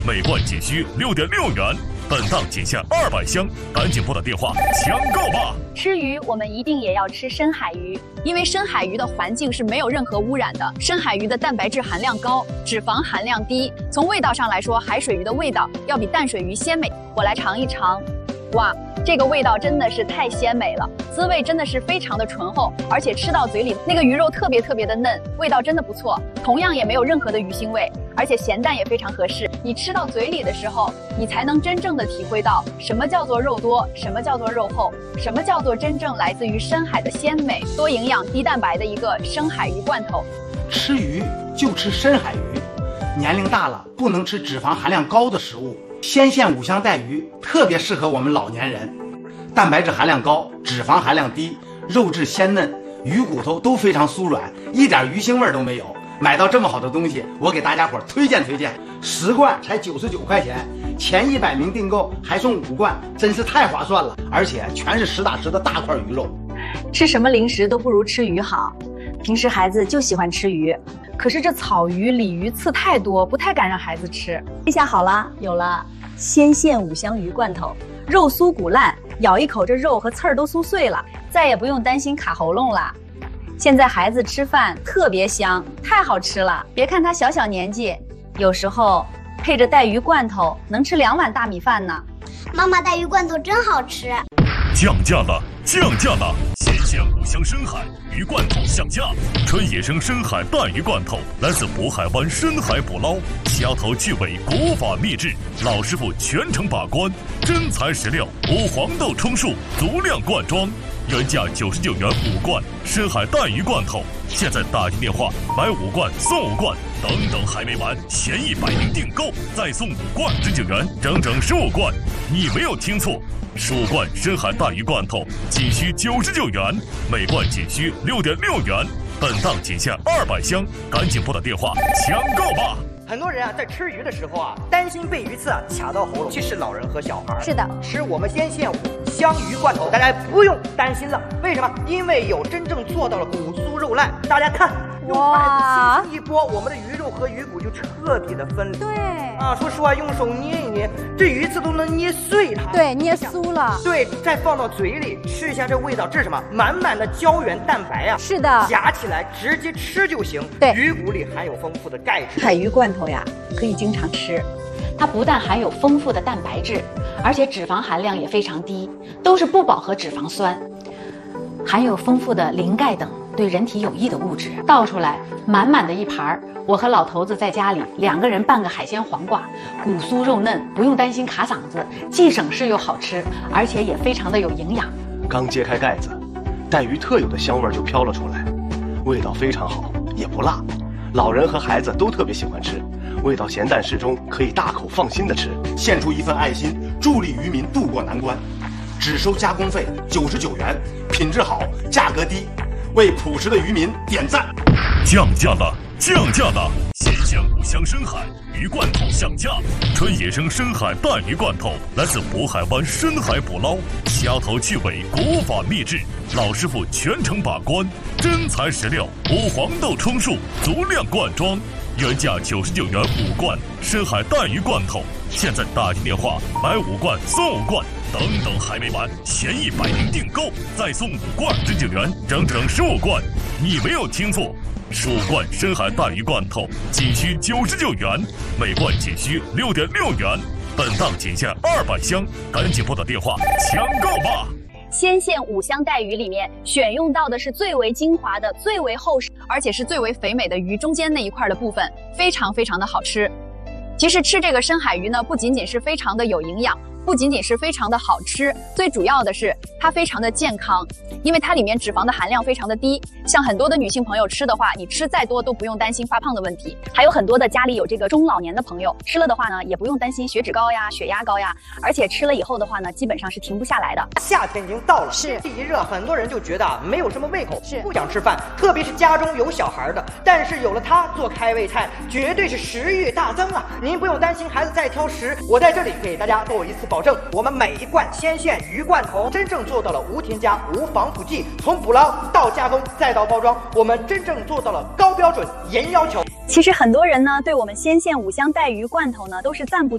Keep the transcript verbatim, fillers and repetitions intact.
每罐仅需六点六元。本档仅限二百箱，赶紧拨打电话抢购吧！ 吃鱼，我们一定也要吃深海鱼，因为深海鱼的环境是没有任何污染的。深海鱼的蛋白质含量高，脂肪含量低。从味道上来说，海水鱼的味道要比淡水鱼鲜美。我来尝一尝，哇！这个味道真的是太鲜美了，滋味真的是非常的醇厚，而且吃到嘴里那个鱼肉特别特别的嫩，味道真的不错。同样也没有任何的鱼腥味，而且咸淡也非常合适。你吃到嘴里的时候，你才能真正的体会到什么叫做肉多，什么叫做肉厚，什么叫做真正来自于深海的鲜美、多营养、低蛋白的一个深海鱼罐头。 吃鱼就吃深海鱼，年龄大了不能吃脂肪含量高的食物。鲜线五香带鱼特别适合我们老年人，蛋白质含量高，脂肪含量低，肉质鲜嫩，鱼骨头都非常酥软，一点鱼腥味都没有。买到这么好的东西，我给大家伙推荐推荐，十罐才九十九块钱，前一百名订购还送五罐，真是太划算了，而且全是实打实的大块鱼肉。 吃什么零食都不如吃鱼好。平时孩子就喜欢吃鱼，可是这草鱼、鲤鱼刺太多，不太敢让孩子吃。这下好了，有了鲜线五香鱼罐头，肉酥骨烂，咬一口这肉和刺儿都酥碎了，再也不用担心卡喉咙了。现在孩子吃饭特别香，太好吃了。别看他小小年纪，有时候配着带鱼罐头能吃两碗大米饭呢。 妈妈带鱼罐头真好吃。 降价了，降价了！鲜线五香深海鱼罐头降价，纯野生深海带鱼罐头，来自渤海湾深海捕捞，虾头去尾，国法秘制，老师傅全程把关，真材实料，无黄豆充数，足量灌装。原价九十九元五罐深海带鱼罐头，现在打进电话买五罐送五罐，等等还没完，前一百名订购再送五罐十九元，整整十五罐，你没有听错，十五罐深海带鱼罐头仅需九十九元，每罐仅需六点六元，本档仅限二百箱，赶紧拨打电话抢购吧！ 很多人啊，在吃鱼的时候啊，担心被鱼刺啊卡到喉咙，其实老人和小孩是的， 吃我们鲜线五香鱼罐头，大家不用担心了。为什么？因为有真正做到了骨酥肉烂。大家看，用筷子轻轻一拨，我们的鱼肉和鱼骨就彻底的分离。 对啊，说实话，用手捏一捏，这鱼刺都能捏碎它。 对，捏酥了。 对，再放到嘴里吃一下，这味道，这是什么？满满的胶原蛋白啊！ 是的， 夹起来直接吃就行。 对， 鱼骨里含有丰富的钙质。 海鱼罐头呀，可以经常吃。 它不但含有丰富的蛋白质，而且脂肪含量也非常低，都是不饱和脂肪酸，含有丰富的磷钙等对人体有益的物质。倒出来满满的一盘，我和老头子在家里两个人拌个海鲜黄瓜，骨酥肉嫩，不用担心卡嗓子，既省事又好吃，而且也非常的有营养。 刚揭开盖子，带鱼特有的香味就飘了出来，味道非常好，也不辣，老人和孩子都特别喜欢吃，味道咸淡适中，可以大口放心的吃。 献出一份爱心，助力渔民渡过难关，只收加工费九十九元，品质好，价格低，为朴实的渔民点赞。 降价了，降价了！鲜线五香深海鱼罐头降价，纯野生深海带鱼罐头，来自渤海湾深海捕捞，虾头去尾，国法秘制，老师傅全程把关，真材实料，无黄豆充数，足量灌装。原价九十九元五罐深海带鱼罐头，现在打进电话买五罐送五罐，等等还没完，前一百名订购再送五罐十九元，整整十五罐，你没有听错，十五罐深海带鱼罐头仅需九十九元，每罐仅需六点六元，本档仅限二百箱，赶紧拨打电话抢购吧！ 鲜线五香带鱼里面选用到的是最为精华的、最为厚实，而且是最为肥美的鱼中间那一块的部分，非常非常的好吃。其实吃这个深海鱼呢，不仅仅是非常的有营养，不仅仅是非常的好吃，最主要的是它非常的健康，因为它里面脂肪的含量非常的低。像很多的女性朋友吃的话，你吃再多都不用担心发胖的问题。还有很多的家里有这个中老年的朋友，吃了的话呢，也不用担心血脂高呀、血压高呀，而且吃了以后的话呢，基本上是停不下来的。 夏天已经到了， 是天气一热，很多人就觉得啊没有什么胃口， 是不想吃饭，特别是家中有小孩的。但是有了它做开胃菜，绝对是食欲大增啊！您不用担心孩子再挑食，我在这里给大家做一次保证，我们每一罐鲜线鱼罐头真正做到了无添加、无防腐剂，从捕捞到加工再到包装，我们真正做到了高标准、严要求。 其实很多人呢，对我们鲜线五香带鱼罐头呢，都是赞不